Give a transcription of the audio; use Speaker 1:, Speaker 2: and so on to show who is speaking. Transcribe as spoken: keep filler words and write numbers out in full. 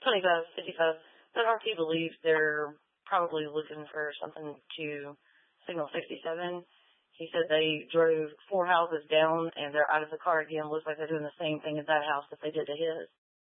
Speaker 1: twenty-five, fifty-five. But R P believes they're probably looking for something to signal sixty-seven. He said they drove four houses down, and they're out of the car again. Looks like they're doing the same thing at that house that they did to his.